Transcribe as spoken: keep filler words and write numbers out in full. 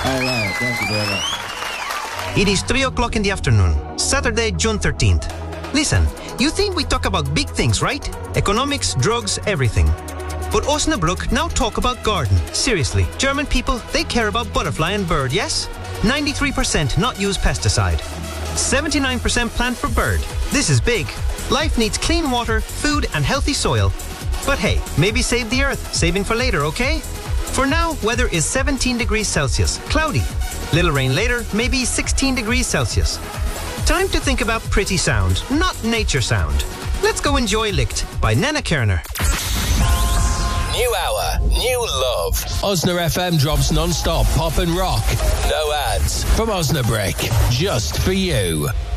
All right, thank you very much. It is three o'clock in the afternoon, Saturday, June thirteenth. Listen, you think we talk about big things, right? Economics, drugs, everything. But Osnabrück now talk about garden. Seriously, German people, they care about butterfly and bird, yes? ninety-three percent not use pesticide. seventy-nine percent plant for bird. This is big. Life needs clean water, food and healthy soil. But hey, maybe save the earth, saving for later, okay? For now, weather is seventeen degrees Celsius, cloudy. Little rain later, maybe sixteen degrees Celsius. Time to think about pretty sound, not nature sound. Let's go enjoy Licht by Nana Kerner. New hour, new love. Osna F M drops non-stop pop and rock. No ads from Osnabrück, just for you.